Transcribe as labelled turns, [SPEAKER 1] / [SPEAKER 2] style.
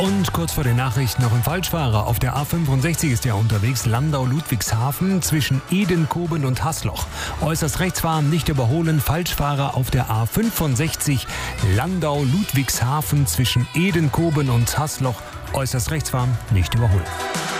[SPEAKER 1] Und kurz vor den Nachrichten noch ein Falschfahrer. Auf der A65 ist er unterwegs, Landau-Ludwigshafen zwischen Edenkoben und Hasloch. Äußerst rechts fahren, nicht überholen. Falschfahrer auf der A65, Landau-Ludwigshafen zwischen Edenkoben und Hasloch. Äußerst rechts fahren, nicht überholen.